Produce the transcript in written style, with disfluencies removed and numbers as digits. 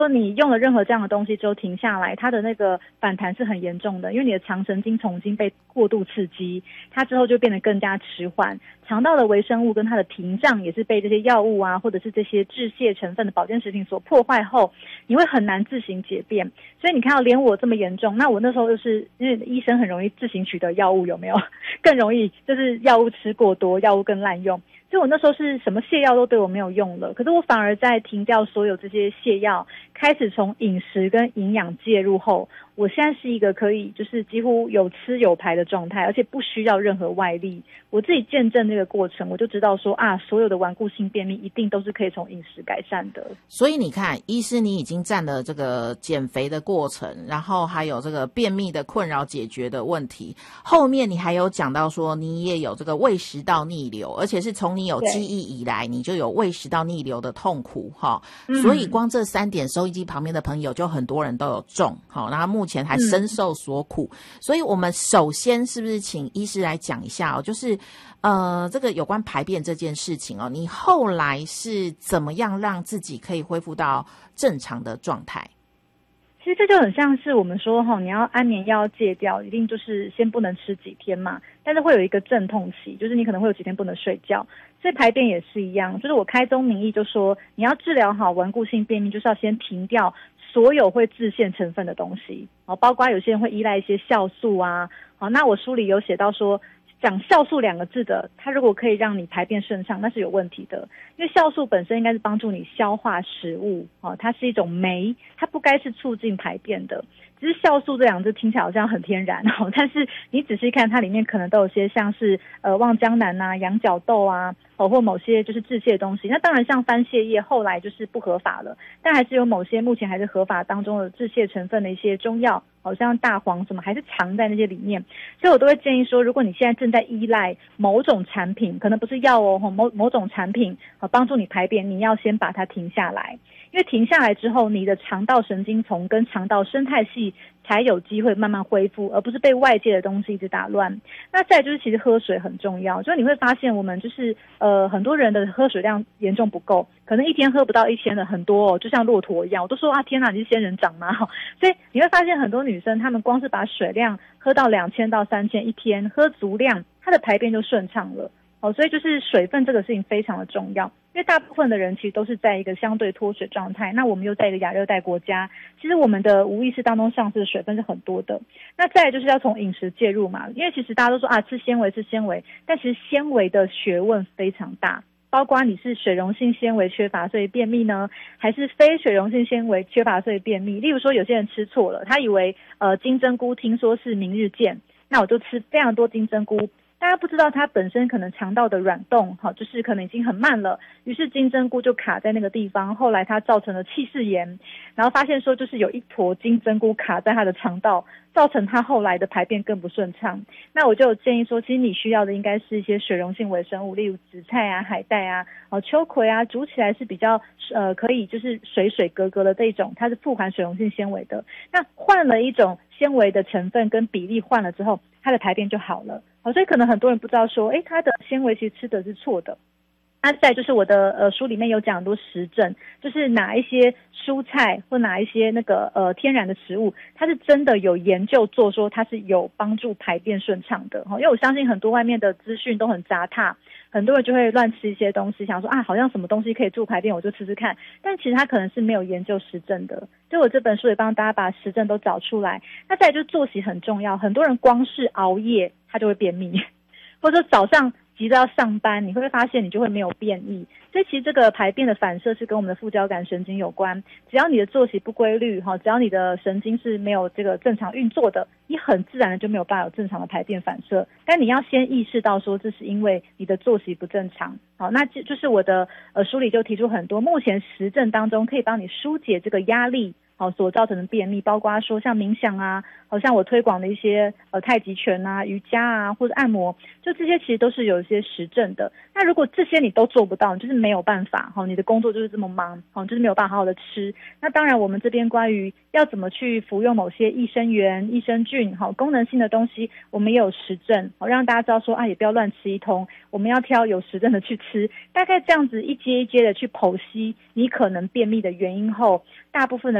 说你用了任何这样的东西之后停下来，它的那个反弹是很严重的，因为你的肠神经丛已经被过度刺激，它之后就变得更加迟缓，肠道的微生物跟它的屏障也是被这些药物啊，或者是这些致泻成分的保健食品所破坏后，你会很难自行解便。所以你看到连我这么严重，那我那时候就是因为医生很容易自行取得药物，有没有？更容易就是药物吃过多，药物更滥用。所以我那时候是什么泻药都对我没有用了，可是我反而在停掉所有这些泻药，开始从饮食跟营养介入后，我现在是一个可以就是几乎有吃有排的状态，而且不需要任何外力。我自己见证这个过程，我就知道说啊，所有的顽固性便秘一定都是可以从饮食改善的。 所以你看，医师你已经占了这个减肥的过程，然后还有这个便秘的困扰解决的问题，后面你还有讲到说你也有这个胃食道逆流，而且是从你有记忆以来你就有胃食道逆流的痛苦哈、所以光这3点收音机旁边的朋友就很多人都有中好，然后目前还深受所苦、所以我们首先是不是请医师来讲一下哦，就是这个有关排便这件事情哦，你后来是怎么样让自己可以恢复到正常的状态？ 其实这就很像是我们说你要安眠药戒掉，一定就是先不能吃几天嘛，但是会有一个阵痛期，就是你可能会有几天不能睡觉。所以排便也是一样，就是我开宗明义就说，你要治疗好顽固性便秘，就是要先停掉所有会致腺成分的东西，包括有些人会依赖一些酵素啊。那我书里有写到说，讲酵素2个字的，它如果可以让你排便顺畅，那是有问题的。因为酵素本身应该是帮助你消化食物，它是一种酶，它不该是促进排便的。只是酵素这2个字听起来好像很天然，但是你仔细看，它里面可能都有些像是望江南啊、羊角豆啊，或某些就是致泻的东西。那当然像番泻叶后来就是不合法了，但还是有某些目前还是合法当中的致泻成分的一些中药，好像大黄什么还是藏在那些里面。所以我都会建议说，如果你现在正在依赖某种产品，可能不是药哦，某种产品帮助你排便，你要先把它停下来。因为停下来之后，你的肠道神经丛跟肠道生态系才有机会慢慢恢复，而不是被外界的东西一直打乱。那再来就是其实喝水很重要，就是你会发现我们就是很多人的喝水量严重不够，可能一天喝不到1000的很多哦，就像骆驼一样。我都说啊，天哪，你是仙人掌吗？所以你会发现很多女生她们光是把水量喝到2000到3000一天，喝足量，她的排便就顺畅了。所以就是水分这个事情非常的重要，因为大部分的人其实都是在一个相对脱水状态，那我们又在一个亚热带国家，其实我们的无意识当中丧失的水分是很多的。那再来就是要从饮食介入嘛，因为其实大家都说啊，吃纤维，但其实纤维的学问非常大，包括你是水溶性纤维缺乏所以便秘呢，还是非水溶性纤维缺乏所以便秘。例如说有些人吃错了，他以为金针菇听说是明日见，那我就吃非常多金针菇，大家不知道它本身可能肠道的软动就是可能已经很慢了，于是金针菇就卡在那个地方，后来它造成了气室炎，然后发现说就是有一坨金针菇卡在它的肠道，造成它后来的排便更不顺畅。那我就有建议说，其实你需要的应该是一些水溶性微生物，例如紫菜啊、海带啊、秋葵啊，煮起来是比较可以就是水水格格的这一种，它是富含水溶性纤维的。那换了一种纤维的成分跟比例换了之后，它的排便就好了。所以可能很多人不知道说，它的纤维其实吃的是错的。那再就是我的书里面有讲很多实证，就是哪一些蔬菜或哪一些那个天然的食物，它是真的有研究做说它是有帮助排便顺畅的。因为我相信很多外面的资讯都很杂沓，很多人就会乱吃一些东西，想说啊好像什么东西可以助排便我就吃吃看，但其实它可能是没有研究实证的。所以我这本书也帮大家把实证都找出来。那再来就是作息很重要，很多人光是熬夜他就会便秘，或者说早上急着要上班，你会发现你就会没有便意。所以其实这个排便的反射是跟我们的副交感神经有关，只要你的作息不规律，只要你的神经是没有这个正常运作的，你很自然的就没有办法有正常的排便反射。但你要先意识到说这是因为你的作息不正常。好，那就是我的书里就提出很多目前实证当中可以帮你疏解这个压力所造成的便秘，包括说像冥想啊，好像我推广的一些太极拳啊、瑜伽啊或者按摩，就这些其实都是有一些实证的。那如果这些你都做不到，你就是没有办法，你的工作就是这么忙，就是没有办法好好的吃。那当然我们这边关于要怎么去服用某些益生元、益生菌功能性的东西，我们也有实证，让大家知道说也不要乱吃一通，我们要挑有实证的去吃。大概这样子一阶一阶的去剖析你可能便秘的原因后，大部分的